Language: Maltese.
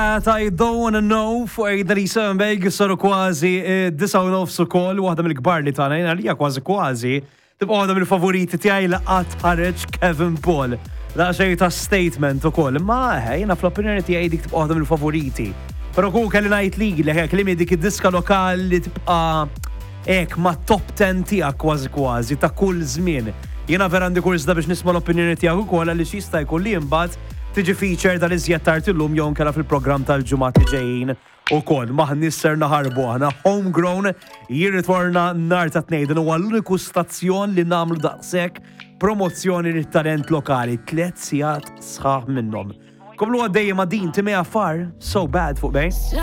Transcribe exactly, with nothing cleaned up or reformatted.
I don't wanna know fuq ejda li sembejg soru kważi disaw nofs ukoll waħda mill-kbar li tagħna jiena li kważi kważi tibqa' waħda mill-favoriti tiegħi li qatt ħareġ Kevin Paul. Daqsxejn ta' statement ukoll, imma jiena fl-opinjoni tiegħi dik tibqa' waħda mill-favoriti. Però ku kelli ngħid li hekk li dik id-diska lokali li tibqa' hekk ma' top ten tiegħek kważi kważi ta' kull żmien. Jiena vera għandi kursda biex nisma' l-opinjoni tiegħek ukoll għaliex jista' jkun li imbagħad tiġi feature tal-iżjed tard illum jew kella fil-programm tal-ġumgħat li ġejjin ukoll. Maħnis ser naħarbu aħna Homegrown jirritorna nhar ta' tnejn huwa l-uniku stazzjon li nagħmlu daqshekk promozzjoni lit-talent lokali, tliet sigħat sħaħ minnhom. Komlu għaddejjem ma' din timej affar, so bad fuq bejn.